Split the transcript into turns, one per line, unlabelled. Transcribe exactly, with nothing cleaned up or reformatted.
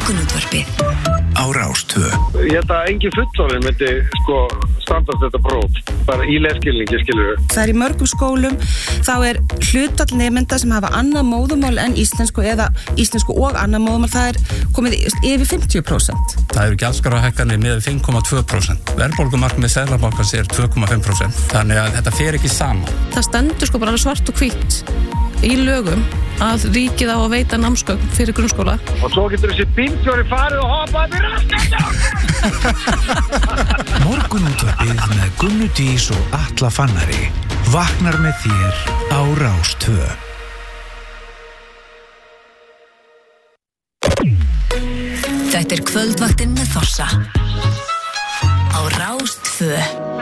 Morgunútvarpið á Rás tvö.
Ég held að engin fullorðinn myndi sko standast þetta próf, bara í lesskilningi, skilur.
Það er í mörgum skólum, þá er hlutfall nemenda sem hafa annað móðurmál en íslensku eða íslensku og annað móðurmál, það er komið yfir fimmtíu prósent.
Það eru gjaldskrárahækkanir með fimm komma tvö prósent. Verðbólgumarkmið Seðlabankans er tvö komma fimm prósent. Þannig að þetta fer ekki saman.
Það stendur sko bara alveg svart og hvítt í lögum að ríkið á að veita námsgögn fyrir grunnskóla.
Og svo getur þessi bílstjóri farið og hoppað við raskandi.
Morgunútvarpið með Gunnu Dís og Atla Fannari vaknar með þér á Rás tvö. Þetta er kvöldvaktin með Fossa á Rás tvö.